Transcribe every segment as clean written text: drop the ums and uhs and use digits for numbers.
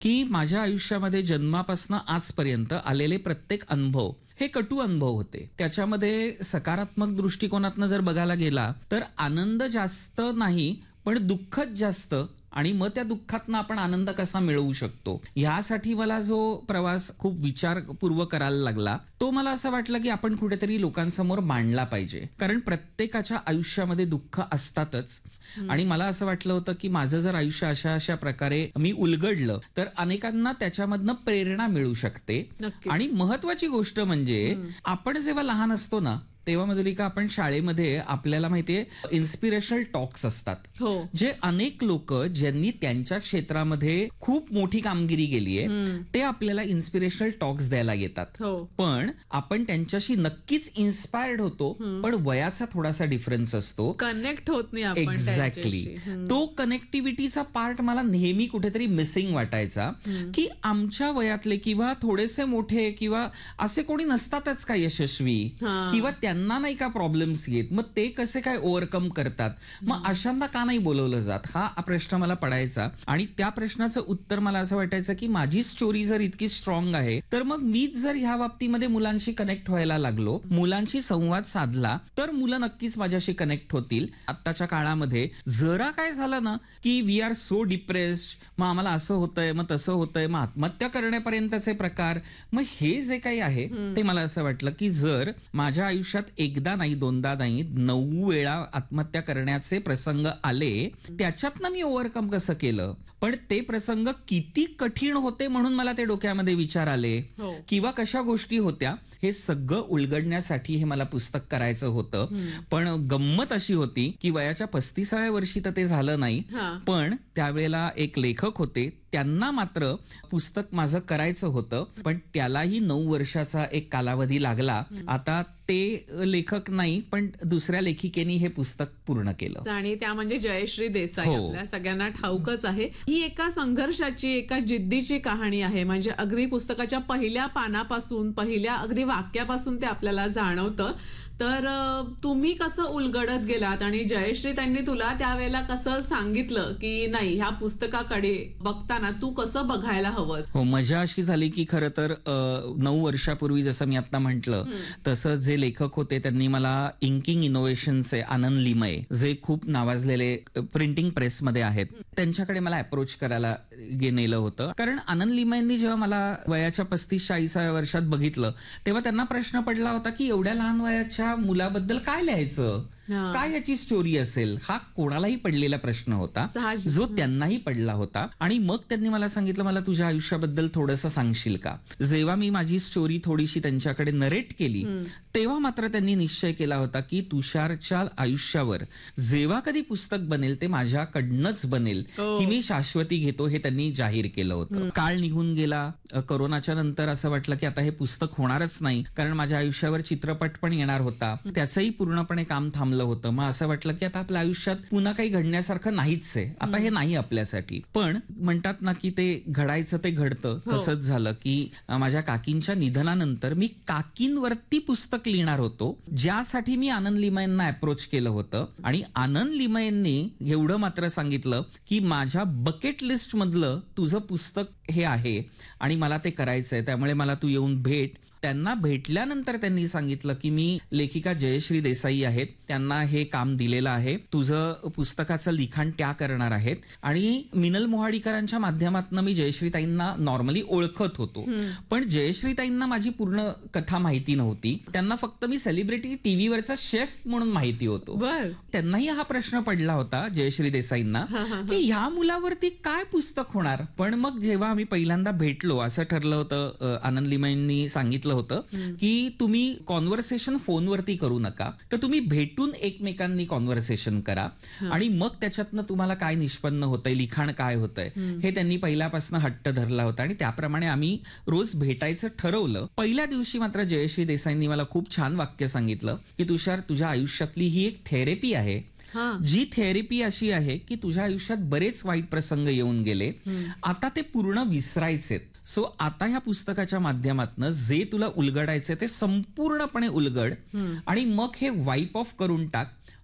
की माझ्या आयुष्यामध्ये जन्मापासून आजपर्यंत आलेले प्रत्येक अनुभव हे कटू अनुभव होते. त्याच्यामध्ये सकारात्मक दृष्टिकोनातनं जर बघायला गेला तर आनंद जास्त नाही पण दुःखच जास्त, आणि मग त्या दुःखातनं आपण आनंद कसा मिळवू शकतो ह्यासाठी मला जो प्रवास खूप विचारपूर्वक करायला लागला, तो मला असं वाटलं की आपण कुठेतरी लोकांसमोर मांडला पाहिजे. कारण प्रत्येकाच्या आयुष्यामध्ये दुःख असतातच, आणि मला असं वाटलं होतं की माझं जर आयुष्य अशा अशा प्रकारे मी उलगडलं तर अनेकांना त्याच्यामधनं प्रेरणा मिळू शकते. आणि महत्वाची गोष्ट म्हणजे आपण जेव्हा लहान असतो ना तेव्हा मधुलिका, आपण शाळेमध्ये आपल्याला माहितीये इन्स्पिरेशनल टॉक्स असतात, जे अनेक लोक ज्यांनी त्यांच्या क्षेत्रामध्ये खूप मोठी कामगिरी केली आहे ते आपल्याला इन्स्पिरेशनल टॉक्स द्यायला येतात. पण आपण त्यांच्याशी नक्कीच इन्स्पायर्ड होतो, पण वयाचा थोडासा डिफरन्स असतो, कनेक्ट होत नाही आपण. एक्झॅक्टली. तो कनेक्टिव्हिटीचा पार्ट मला नेहमी कुठेतरी मिसिंग वाटायचा, की आमच्या वयातले किंवा थोडेसे मोठे किंवा असे कोणी नसतातच का यशस्वी, किंवा त्यांना नाही का प्रॉब्लेम्स येत, मग ते कसे काय ओव्हरकम करतात, मग अशांना का नाही बोलवलं जात, हा प्रश्न मला पडायचा. आणि त्या प्रश्नाचं उत्तर मला असं वाटायचं की माझी स्टोरी जर इतकी स्ट्रॉंग आहे तर मग मीच जर ह्या बाबतीमध्ये मुलांशी कनेक्ट व्हायला लागलो, मुलांशी संवाद साधला, तर मुलं नक्कीच माझ्याशी कनेक्ट होतील. आत्ताच्या काळामध्ये जरा काय झालं ना की वी आर सो डिप्रेस्ड, मग आम्हाला असं होतंय, मग तसं होतंय, मग आत्महत्या करण्यापर्यंतचे प्रकार, मग हे जे काही आहे ते मला असं वाटलं की जर माझ्या आयुष्यात एकदा नाही, दोनदा नाही, 9 वेळा आत्महत्या करण्याचे प्रसंग आले, त्याच्यातनं मी ओव्हरकम कसं केलं, पण ते प्रसंग किती कठीण होते म्हणून मला ते डोक्यामध्ये विचार आले, किंवा कशा गोष्टी होत्या, हे सगळं उलगडण्यासाठी हे मला पुस्तक करायचं होतं. पण गंमत अशी होती की वयाच्या 35व्या वर्षी तर ते झालं नाही, पण त्यावेळेला एक लेखक होते, त्यांना मात्र पुस्तक माझं करायचं होतं, पण त्यालाही 9 वर्षाचा एक कालावधी लागला. आता ते लेखक नाही पण दुसऱ्या लेखिकेने हे पुस्तक पूर्ण केलं, आणि त्या म्हणजे जयश्री देसाई. आपल्या सगळ्यांना ठाऊकच आहे. ही एका संघर्षाची, एका जिद्दीची कहाणी आहे. म्हणजे अगदी पुस्तकाच्या पहिल्या पानापासून, पहिल्या अगदी वाक्यापासून ते आपल्याला जाणवतं. तर तुम्ही कसं उलगडत गेलात, आणि जयश्री त्यांनी तुला त्यावेळेला कसं सांगितलं की नाही, ह्या पुस्तकाकडे बघताना तू कसं बघायला हवंस? हो, मजा अशी झाली की खरं तर 9 वर्षापूर्वी जसं मी आता म्हंटल तसं जे लेखक होते त्यांनी मला इंकिंग इनोव्हेशनचे आनंद लिमये, जे खूप नावाजलेले प्रिंटिंग प्रेसमध्ये आहेत, त्यांच्याकडे मला अप्रोच करायला नेलं होतं. कारण आनंद लिमयेंनी जेव्हा मला वयाच्या 35-40व्या वर्षात बघितलं तेव्हा त्यांना प्रश्न पडला होता की एवढ्या लहान वयाच्या मुलाबद्दल काय लिहायचं, काय याची स्टोरी असेल, हा कोणालाही पडलेला प्रश्न होता, जो त्यांनाही पडला होता. आणि मग त्यांनी मला सांगितलं, मला तुझ्या आयुष्याबद्दल थोडंसं सांगशील का. जेव्हा मी माझी स्टोरी थोडीशी त्यांच्याकडे नरेट केली तेव्हा मात्र त्यांनी निश्चय केला होता की तुषारच्या आयुष्यावर जेव्हा कधी पुस्तक बनेल ते माझ्याकडनंच बनेल, ही मी शाश्वती घेतो, हे त्यांनी जाहीर केलं होतं. काळ निघून गेला, कोरोनाच्या नंतर असं वाटलं की आता हे पुस्तक होणारच नाही, कारण माझ्या आयुष्यावर चित्रपट पण येणार होता, त्याचंही पूर्णपणे काम थांबलं होतं. मग असं वाटलं की आता आपल्या आयुष्यात पुन्हा काही घडण्यासारखं नाहीच आहे, आता हे नाही आपल्यासाठी. पण म्हणतात ना की ते घडायचं ते घडतं, तसंच झालं की माझ्या काकींच्या निधनानंतर मी काकींवरती पुस्तक लिहिणार होतो, ज्यासाठी मी आनंद लिमयेंना अप्रोच केलं होतं. आणि आनंद लिमयेंनी एवढं मात्र सांगितलं की माझ्या बकेट लिस्ट मधलं तुझं पुस्तक हे आहे आणि मला ते करायचंय, त्यामुळे मला तू येऊन भेट. त्यांना भेटल्यानंतर त्यांनी सांगितलं की मी लेखिका जयश्री देसाई आहेत, त्यांना हे काम दिलेलं आहे, तुझं पुस्तकाचं लिखाण त्या करणार आहेत. आणि मिनल मोहाडीकरांच्या माध्यमातून मी जयश्रीताईंना नॉर्मली ओळखत होतो, पण जयश्रीताईंना माझी पूर्ण कथा माहिती नव्हती. त्यांना फक्त मी सेलिब्रिटी टीव्हीवरचा शेफ म्हणून माहिती होतो. त्यांनाही हा प्रश्न पडला होता जयश्री देसाईंना की ह्या मुलावरती काय पुस्तक होणार. पण मग जेव्हा आम्ही पहिल्यांदा भेटलो, असं ठरलं होतं, आनंद लिमयेंनी सांगितलं होतं की तुम्ही कॉन्व्हर्सेशन फोनवरती करू नका, तर तुम्ही भेटून एकमेकांनी कॉन्व्हर्सेशन करा, आणि मग त्याच्यातनं तुम्हाला काय निष्पन्न होतंय, लिखाण काय होतंय, हे त्यांनी पहिल्यापासून हट्ट धरला होता. आणि त्याप्रमाणे आम्ही रोज भेटायचं ठरवलं. पहिल्या दिवशी मात्र जयश्री देसाईंनी मला खूप छान वाक्य सांगितलं की तुषार, तुझ्या आयुष्यातली ही एक थेरपी आहे, जी थेरपी अशी आहे की तुझ्या आयुष्यात बरेच वाईट प्रसंग येऊन गेले, आता ते पूर्ण विसरायचेत. सो आता ह्या पुस्तकाच्या माध्यमातून जे तुला उलगडायचे ते संपूर्णपणे उलगड, आणि मग हे वाईप ऑफ करून टाक.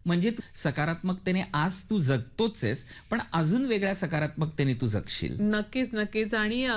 म्हणजे सकारात्मकतेने आज तू जगतोच आहेस, पण अजून वेगळ्या सकारात्मकतेने तू जगशील. नक्कीच नक्कीच. आणि